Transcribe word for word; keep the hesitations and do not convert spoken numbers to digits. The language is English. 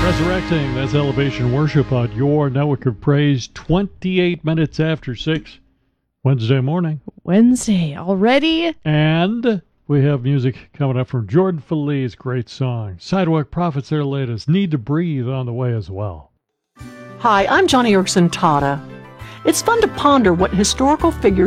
Resurrecting, that's Elevation Worship on your network of praise, twenty-eight minutes after six, Wednesday morning. Wednesday already? And we have music coming up from Jordan Feliz, great song. Sidewalk Prophets, their latest, Need to Breathe on the way as well. Hi, I'm Johnny Erickson Tata. It's fun to ponder what historical figures